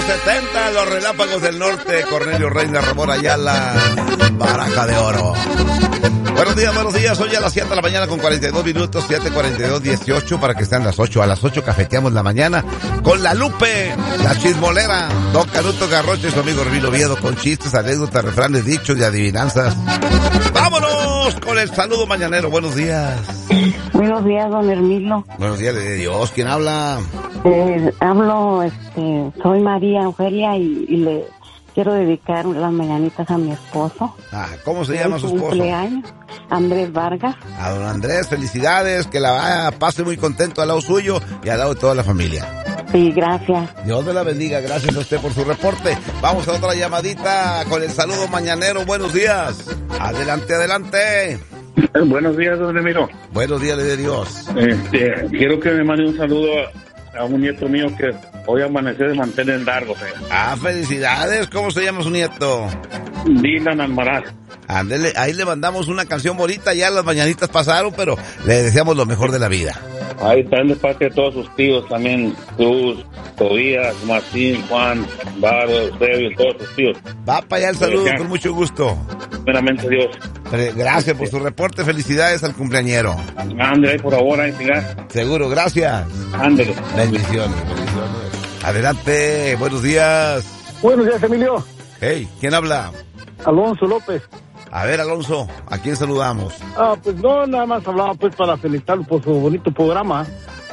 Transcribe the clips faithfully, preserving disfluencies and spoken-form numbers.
setenta, los Relámpagos del Norte, Cornelio Reina, Ramón Ayala, Baraja de Oro. Buenos días, buenos días. Hoy a las siete de la mañana con cuarenta y dos minutos, siete cuarenta y dos, dieciocho, para que sean las ocho. A las ocho cafeteamos la mañana con la Lupe, la chismolera, Don Canuto Garrocho y su amigo Hermilo Viedo, con chistes, anécdotas, refranes, dichos y adivinanzas. ¡Vámonos con el saludo mañanero! Buenos días. Buenos días, don Hermilo. Buenos días, de Dios. ¿Quién habla? Eh, hablo, este, soy María Ofelia y, y le quiero dedicar las mañanitas a mi esposo. Ah, ¿cómo se llama su esposo? Cumpleaños, Andrés Vargas. A don Andrés, felicidades, que la vaya, pase muy contento al lado suyo y al lado de toda la familia. Sí, gracias. Dios me la bendiga, gracias a usted por su reporte. Vamos a otra llamadita con el saludo mañanero. Buenos días. Adelante, adelante. Buenos días, don Emiro. Buenos días, de Dios. Este, quiero que me mande un saludo a, a un nieto mío que hoy amaneció de mantener largo. Eh. Ah, felicidades. ¿Cómo se llama su nieto? Dylan Almaraz. Ándele, ahí le mandamos una canción bonita. Ya las mañanitas pasaron, pero le deseamos lo mejor de la vida. Ahí están de parte de todos sus tíos también, Cruz, Tobías, Martín, Juan, Baro, Eusebio, todos sus tíos. Va para allá el saludo, con mucho gusto. Primeramente Dios. Gracias por su reporte, felicidades al cumpleañero. Ándale, por favor, ahí siga. Seguro, gracias. Ándale. Bendiciones, bendiciones. Adelante, buenos días. Buenos días, Emilio. Hey, ¿quién habla? Alonso López. A ver, Alonso, ¿a quién saludamos? Ah, pues no, nada más hablaba pues para felicitarlo por su bonito programa.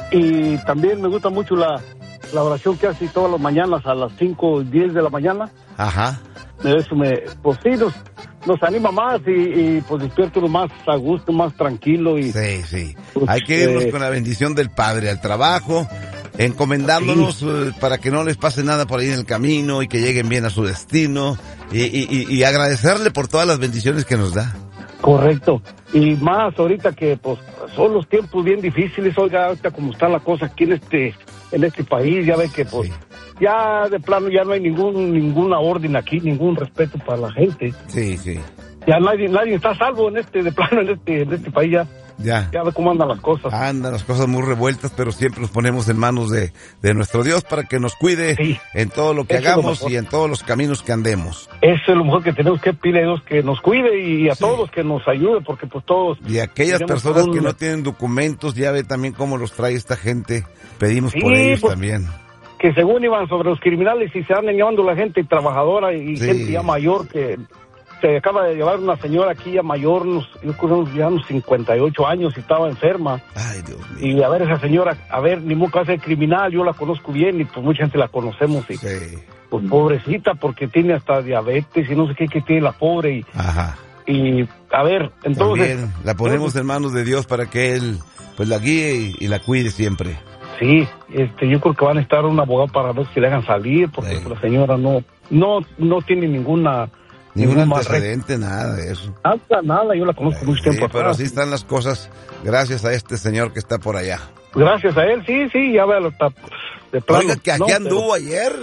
Y también me gusta mucho la, la oración que hace todas las mañanas a las cinco, diez de la mañana. Ajá. Eso me, pues sí, nos, nos anima más y, y pues despierto uno más a gusto, más tranquilo. Y, sí, sí. Pues, hay que irnos eh, con la bendición del Padre al trabajo, encomendándonos sí. eh, para que no les pase nada por ahí en el camino y que lleguen bien a su destino y, y, y, y agradecerle por todas las bendiciones que nos da. Correcto. Y más ahorita que pues son los tiempos bien difíciles, oiga, ahorita como está la cosa aquí en este en este país, ya ve que pues sí. ya de plano ya no hay ningún ninguna orden aquí, ningún respeto para la gente. Sí, sí. Ya nadie nadie está a salvo en este de plano en este en este país ya. Ya. Ya ve cómo andan las cosas. Andan las cosas muy revueltas, pero siempre nos ponemos en manos de, de nuestro Dios para que nos cuide sí. en todo lo que Eso hagamos y en todos los caminos que andemos. Eso es lo mejor que tenemos que pedirle a Dios, que nos cuide y a sí. todos que nos ayude, porque pues todos... Y aquellas personas un... que no tienen documentos, ya ve también cómo los trae esta gente, pedimos sí, por ellos pues, también. Que según iban sobre los criminales y se andan llevando la gente trabajadora y sí. gente ya mayor que... Se acaba de llevar una señora aquí ya mayor, unos, yo creo que ya unos cincuenta y ocho años y estaba enferma. Ay, Dios mío. Y a ver, esa señora, a ver, ni modo que hace criminal, yo la conozco bien y pues mucha gente la conocemos. Y, sí. Pues pobrecita, porque tiene hasta diabetes y no sé qué que tiene la pobre. Y, Ajá. Y a ver, entonces... También la ponemos en manos de Dios para que Él pues la guíe y, y la cuide siempre. Sí, este, yo creo que van a estar un abogado para ver si le dejan salir, porque sí. la señora no, no, no tiene ninguna... Ningún antecedente, nada de eso. Nada, nada, yo la conozco mucho tiempo. Sí, pero así están las cosas, gracias a este señor que está por allá. Gracias a él, sí, sí, ya veo, está de plano. Oiga, que aquí no, anduvo pero... ayer.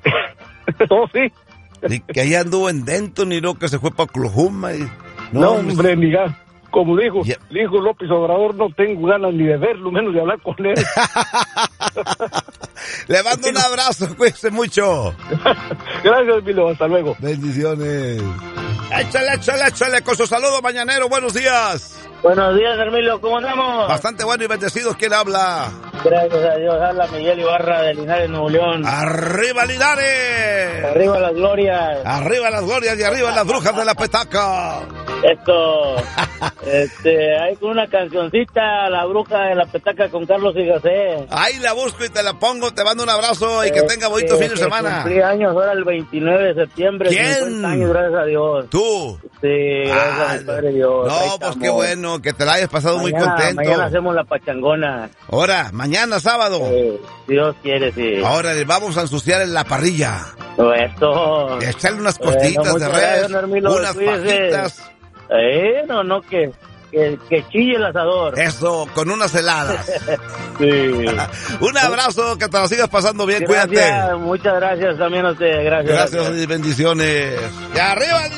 Oh, sí. Y que allá anduvo en Denton y luego que se fue para Oklahoma. Y... No, no, hombre, ni gas. Como dijo, yeah. dijo López Obrador, no tengo ganas ni de verlo, menos de hablar con él. Le mando un abrazo, cuídese mucho. Gracias, Milo, hasta luego. Bendiciones. Échale, échale, échale con su saludo mañanero, buenos días. Buenos días, Hermilo, ¿cómo andamos? Bastante bueno y bendecidos, ¿quién habla? Gracias a Dios, habla Miguel Ibarra de Linares, Nuevo León. ¡Arriba, Linares! ¡Arriba las glorias! ¡Arriba las glorias y arriba las brujas de la petaca! Esto, este, hay con una cancioncita, La Bruja de la Petaca con Carlos y José. Ahí la busco y te la pongo, te mando un abrazo y que este, tenga bonito fin de semana. Cumplí años ahora el veintinueve de septiembre. ¿Quién? cincuenta años, gracias a Dios. ¿Tú? Sí, gracias ah, a mi Padre Dios. No, pues qué bueno, que te la hayas pasado mañana, muy contento. Mañana hacemos la pachangona. Ahora, mañana sábado. Sí, Dios quiere, sí. Ahora le vamos a ensuciar en la parrilla. Esto. Echarle unas costillitas bueno, de res, unas fajitas. Eh, no, no, que, que, que chille el asador. Eso, con unas heladas. Sí. Un abrazo, que te la sigas pasando bien, gracias, cuídate. Muchas gracias también a usted, gracias. Gracias, gracias. Y bendiciones. Y arriba.